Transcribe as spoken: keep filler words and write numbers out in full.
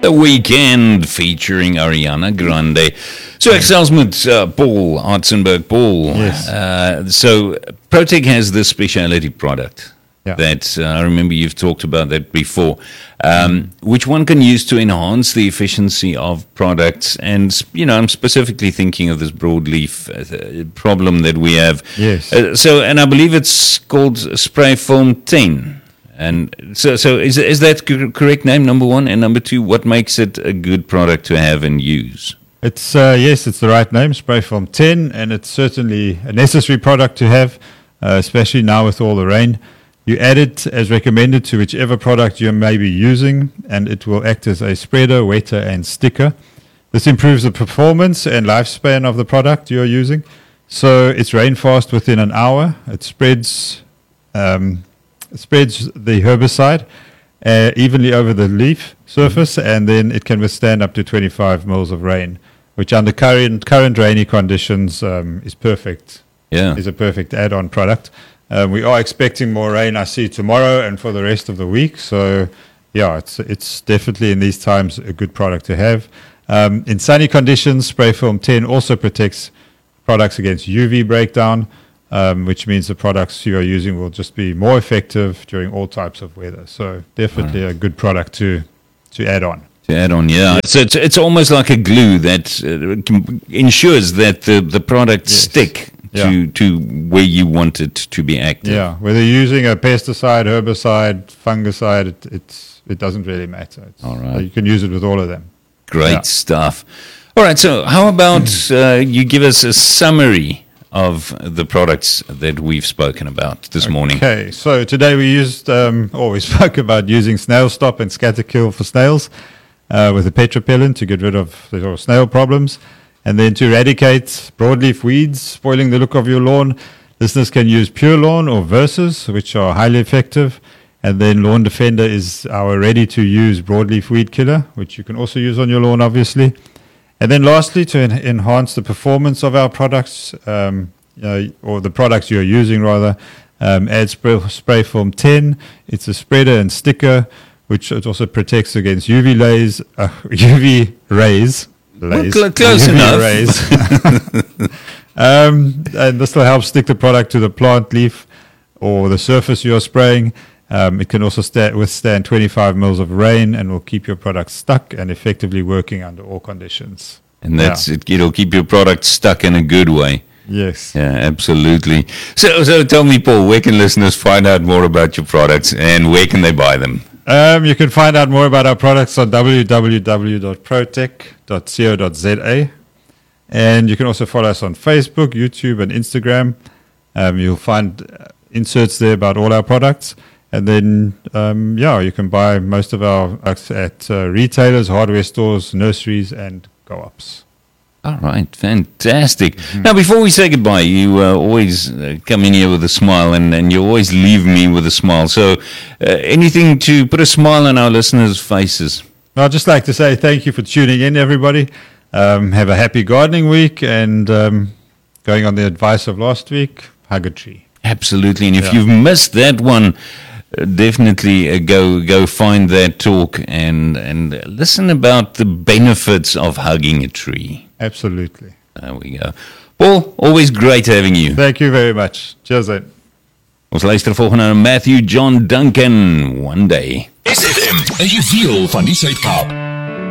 The Weekend featuring Ariana Grande. So ek selfs met uh, Paul Hartzenberg. Paul, Yes. uh, so Protec has this specialty product Yeah. that uh, I remember you've talked about that before, um, which one can use to enhance the efficiency of products. And, you know, I'm specifically thinking of this broadleaf uh, problem that we have. Yes. Uh, so, and I believe it's called Spray Foam ten. And so, so is is that cor- correct name, number one? And number two, what makes it a good product to have and use? It's uh, yes, it's the right name, Spray Foam ten, and it's certainly a necessary product to have, uh, especially now with all the rain. You add it as recommended to whichever product you may be using, and it will act as a spreader, wetter, and sticker. This improves the performance and lifespan of the product you are using. So it's rain fast within an hour. It spreads um, spreads the herbicide uh, evenly over the leaf surface, and then it can withstand up to twenty-five mils of rain, which under current current rainy conditions um, is perfect. Yeah. Is a perfect add-on product. Um, we are expecting more rain, I see, tomorrow and for the rest of the week. So, yeah, it's it's definitely in these times a good product to have. Um, in sunny conditions, Spray Foam ten also protects products against U V breakdown, um, which means the products you are using will just be more effective during all types of weather. So, definitely a good product to to add on. To add on, yeah. So it's, it's almost like a glue that uh, can- ensures that the, the products Yes. stick to, Yeah. to where you want it to be active. Yeah, whether you're using a pesticide, herbicide, fungicide, it, it's it doesn't really matter. It's, All right. You can use it with all of them. Great Yeah. stuff. All right, so how about uh, you give us a summary of the products that we've spoken about this morning? Okay, so today we used, um, or we spoke about using Snail Stop and Scatter Kill for snails uh, with a petrapellant to get rid of the sort of snail problems. And then to eradicate broadleaf weeds spoiling the look of your lawn, listeners can use Pure Lawn or Versus, which are highly effective. And then Lawn Defender is our ready-to-use broadleaf weed killer, which you can also use on your lawn, obviously. And then lastly, to en- enhance the performance of our products, um, you know, or the products you're using rather, um, add spray, spray Foam ten. It's a spreader and sticker, which it also protects against U V rays, uh, U V rays. Well, Lays, cl- close U V enough. rays. um, and this will help stick the product to the plant leaf or the surface you're spraying. Um, it can also sta- withstand twenty-five mils of rain and will keep your product stuck and effectively working under all conditions. And that's it. It'll keep your product stuck in a good way. Yes. Yeah, absolutely. So, so tell me, Paul, where can listeners find out more about your products and where can they buy them? Um, you can find out more about our products on w w w dot protec dot co dot z a. And you can also follow us on Facebook, YouTube, and Instagram. Um, you'll find uh, inserts there about all our products. And then, um, yeah, you can buy most of our products at uh, retailers, hardware stores, nurseries, and co-ops. All right, fantastic. Now, before we say goodbye, you uh, always uh, come in here with a smile, and, and you always leave me with a smile. So, uh, anything to put a smile on our listeners' faces? I'd just like to say thank you for tuning in, everybody. Um, have a happy gardening week, and um, going on the advice of last week, hug a tree. Absolutely. And if Yeah. you've missed that one, uh, definitely uh, go go find that talk and and listen about the benefits of hugging a tree. Absolutely. There we go. Paul, always great having you. Thank you very much. Cheers then. Ons luister volgende na Matthew John Duncan, One Day. S F M, 'n juweel van die Suid-Kaap.